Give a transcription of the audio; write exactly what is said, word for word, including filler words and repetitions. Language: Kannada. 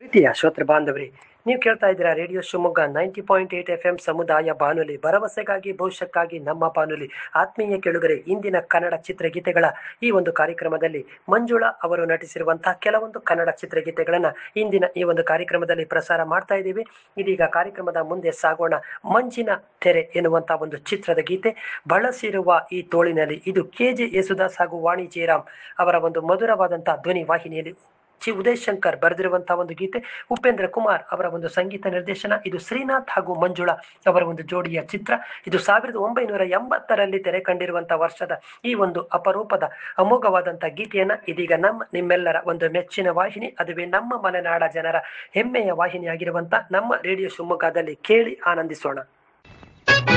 ಪ್ರೀತಿಯ ಶ್ರೋತೃ ಬಾಂಧವರೇ, ನೀವು ಕೇಳ್ತಾ ಇದ್ದೀರಾ radio Shivamogga ninety point eight F M ಸಮುದಾಯ ಬಾನುಲಿ, ಭರವಸೆಗಾಗಿ ಭವಿಷ್ಯಕ್ಕಾಗಿ ನಮ್ಮ ಬಾನುಲಿ. ಆತ್ಮೀಯ ಕೆಳುಗರೆ, ಇಂದಿನ ಕನ್ನಡ ಚಿತ್ರಗೀತೆಗಳ ಈ ಒಂದು ಕಾರ್ಯಕ್ರಮದಲ್ಲಿ ಮಂಜುಳಾ ಅವರು ನಟಿಸಿರುವಂತಹ ಕೆಲವೊಂದು ಕನ್ನಡ ಚಿತ್ರಗೀತೆಗಳನ್ನ ಇಂದಿನ ಈ ಒಂದು ಕಾರ್ಯಕ್ರಮದಲ್ಲಿ ಪ್ರಸಾರ ಮಾಡ್ತಾ ಇದ್ದೀವಿ. ಇದೀಗ ಕಾರ್ಯಕ್ರಮದ ಮುಂದೆ ಸಾಗೋಣ. ಮಂಜಿನ ತೆರೆ ಎನ್ನುವಂತಹ ಒಂದು ಚಿತ್ರದ ಗೀತೆ, ಬಳಸಿರುವ ಈ ತೋಳಿನಲ್ಲಿ. ಇದು ಕೆ ಜೆ ಯೇಸುದಾಸ್ ಹಾಗೂ ವಾಣಿ ಜಯರಾಮ್ ಅವರ ಒಂದು ಮಧುರವಾದಂತಹ ಧ್ವನಿ ವಾಹಿನಿಯಲ್ಲಿ ಚಿ ಉದಯ್ ಶಂಕರ್ ಬರೆದಿರುವಂತಹ ಒಂದು ಗೀತೆ, ಉಪೇಂದ್ರ ಕುಮಾರ್ ಅವರ ಒಂದು ಸಂಗೀತ ನಿರ್ದೇಶನ. ಇದು ಶ್ರೀನಾಥ್ ಹಾಗೂ ಮಂಜುಳಾ ಅವರ ಒಂದು ಜೋಡಿಯ ಚಿತ್ರ. ಇದು ಸಾವಿರದ ಒಂಬೈನೂರ ಎಂಬತ್ತರಲ್ಲಿ ತೆರೆ ಕಂಡಿರುವಂತಹ ವರ್ಷದ ಈ ಒಂದು ಅಪರೂಪದ ಅಮೋಘವಾದಂತಹ ಗೀತೆಯನ್ನ ಇದೀಗ ನಮ್ಮ ನಿಮ್ಮೆಲ್ಲರ ಒಂದು ಮೆಚ್ಚಿನ ವಾಹಿನಿ, ಅದುವೇ ನಮ್ಮ ಮಲೆನಾಡ ಜನರ ಹೆಮ್ಮೆಯ ವಾಹಿನಿಯಾಗಿರುವಂತಹ ನಮ್ಮ ರೇಡಿಯೋ ಶಿವಮೊಗ್ಗದಲ್ಲಿ ಕೇಳಿ ಆನಂದಿಸೋಣ.